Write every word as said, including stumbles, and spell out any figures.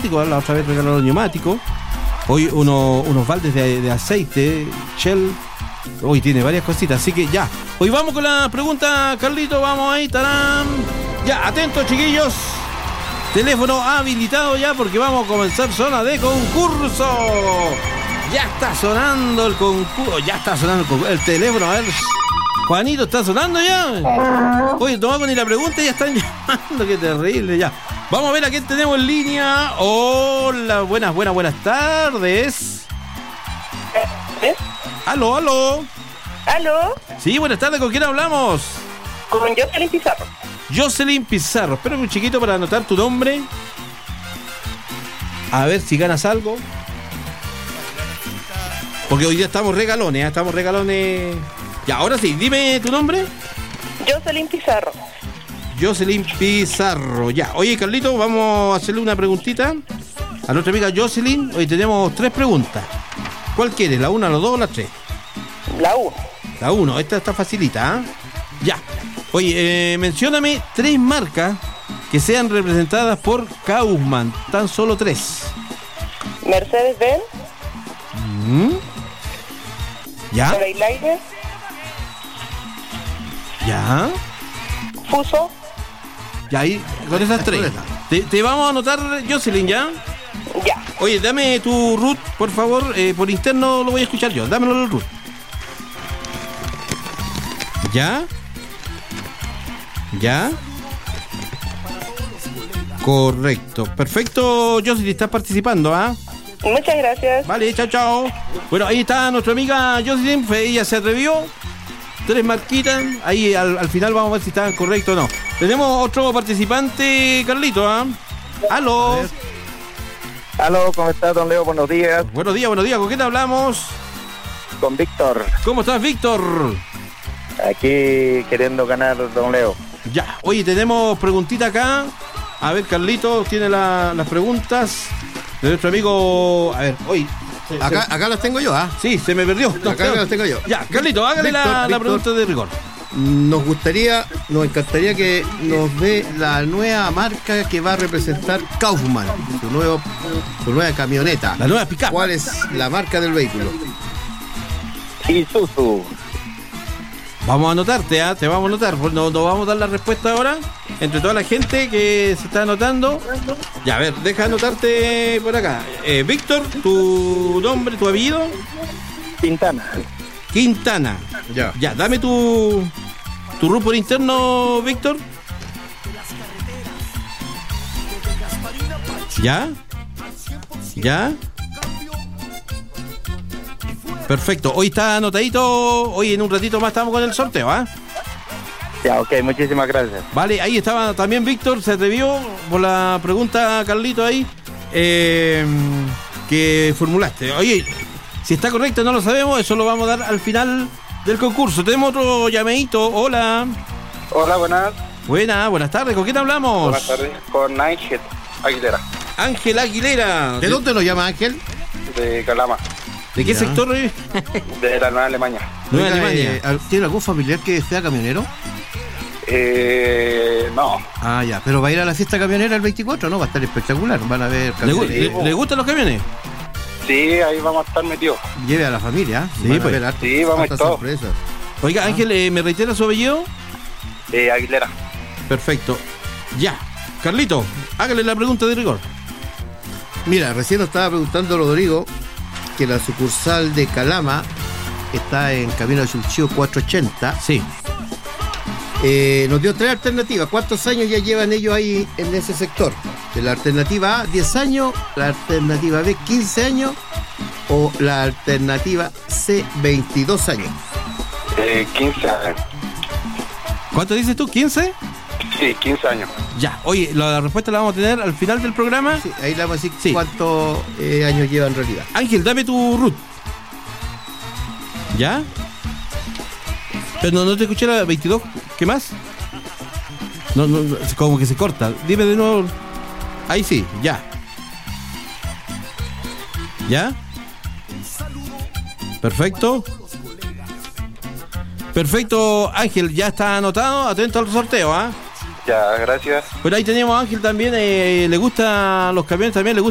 neumáticos, la otra vez regaló los neumáticos. Hoy uno, unos baldes de, de aceite, Shell. Hoy tiene varias cositas, así que ya. Hoy vamos con la pregunta, Carlito, vamos ahí, tarán. Ya, atentos, chiquillos. Teléfono habilitado ya porque vamos a comenzar zona de concurso. Ya está sonando el concurso, ya está sonando el, concurso, el teléfono, a ver. Juanito, ¿está sonando ya? Oye, tomamos ni la pregunta y ya están llamando, qué terrible, ya. Vamos a ver a quién tenemos en línea. Hola, buenas, buenas, buenas tardes. ¿Eh? Aló, aló. ¿Aló? Sí, buenas tardes, ¿con quién hablamos? Con Jocelyn Pizarro. Jocelyn Pizarro, espera un chiquito para anotar tu nombre. A ver si ganas algo. Porque hoy día estamos regalones, ¿eh? Estamos regalones. Ya, ahora sí, dime tu nombre. Jocelyn Pizarro. Jocelyn Pizarro, ya. Oye, Carlito, vamos a hacerle una preguntita a nuestra amiga Jocelyn. Hoy tenemos tres preguntas. ¿Cuál quieres? ¿La una, la dos o la tres? La uno. La uno, esta está facilita, ¿eh? Ya. Oye, eh, mencióname tres marcas que sean representadas por Kaufman. Tan solo tres. Mercedes-Benz. ¿Mm? ¿Ya? Freightliner. ¿Ya? Fuso. Ya, ahí, con esas tres. Te, te vamos a anotar, Jocelyn, ¿ya? Ya. Oye, dame tu root, por favor. Eh, por interno lo voy a escuchar yo. Dámelo el root. ¿Ya? ¿Ya? Correcto. Perfecto, Jocelyn, estás participando, ¿ah? ¿eh? Muchas gracias. Vale, chao, chao. Bueno, ahí está nuestra amiga Jocelyn. Ella se atrevió. Tres marquitas. Ahí al, al final vamos a ver si están correctos o no. Tenemos otro participante, Carlito, ¿ah? ¿eh? Aló. Aló, ¿cómo estás, don Leo? Buenos días. Buenos días, buenos días. ¿Con quién hablamos? Con Víctor. ¿Cómo estás, Víctor? Aquí queriendo ganar, don Leo. Ya. Oye, tenemos preguntita acá. A ver, Carlito tiene la, las preguntas de nuestro amigo. A ver, hoy. Acá, acá las tengo yo, ¿ah? ¿eh? Sí, se me perdió. No, acá las tengo yo. Ya, Carlito, hágale Víctor, la, la Víctor, pregunta de rigor. Nos gustaría, nos encantaría que nos dé la nueva marca que va a representar Kaufman, su, nuevo, su nueva camioneta. La nueva pick-up. ¿Cuál es la marca del vehículo? Isuzu. Vamos a anotarte, ¿eh? Te vamos a anotar. No, no vamos a dar la respuesta ahora. Entre toda la gente que se está anotando. Ya, a ver, deja anotarte por acá. Eh, Víctor, tu nombre, tu apellido. Quintana. Quintana. Ya. Ya, dame tu tu root por interno, Víctor. ¿Ya? ¿Ya? Perfecto, hoy está anotadito. Hoy en un ratito más estamos con el sorteo, ¿ah? ¿eh? Ya, ok, muchísimas gracias. Vale, ahí estaba también Víctor, se atrevió por la pregunta, Carlito, ahí eh, que formulaste. Oye, si está correcto no lo sabemos, eso lo vamos a dar al final del concurso. Tenemos otro llamadito. Hola. Hola, buenas. Buenas, buenas tardes. ¿Con quién hablamos? Buenas tardes. Con Ángel Aguilera. Ángel Aguilera. ¿De dónde lo llama Ángel? De Calama. ¿De qué Ya. sector? De la Nueva Alemania. Nueva Oiga, Alemania. eh, ¿tiene algún familiar que sea camionero? Eh, no. Ah, ya. ¿Pero va a ir a la fiesta camionera el veinticuatro? No, va a estar espectacular. Van a ver ¿Le, gu- camioneros. le- le gustan los camiones? Sí, ahí vamos a estar metidos. Lleve a la familia. Sí, Van a pues. ver harto- Sí, vamos hartas todos. sorpresas. Oiga, Ángel, eh, ¿me reitera su apellido? De Aguilera. Perfecto. Ya. Carlito, hágale la pregunta de rigor. Mira, recién nos estaba preguntando Rodrigo que la sucursal de Calama está en Camino de Chunchillo cuatrocientos ochenta. Sí. Eh, nos dio tres alternativas. ¿Cuántos años ya llevan ellos ahí en ese sector? De la alternativa A, diez años, la alternativa B, quince años o la alternativa C, veintidós años. Eh, quince años. ¿Cuánto dices tú? ¿quince? Sí, quince años. Ya. Oye, la respuesta la vamos a tener al final del programa. Sí, ahí le vamos a decir Sí. cuántos eh, años lleva en realidad. Ángel, dame tu root. ¿Ya? Pero no, no te escuché la veintidós. ¿Qué más? No, no, no, como que se corta. Dime de nuevo. Ahí sí, ya. ¿Ya? Perfecto. Perfecto, Ángel, ya está anotado. Atento al sorteo, ¿ah? Ya, gracias. Bueno, ahí teníamos a Ángel también. Eh, le gustan los camiones, también le gusta.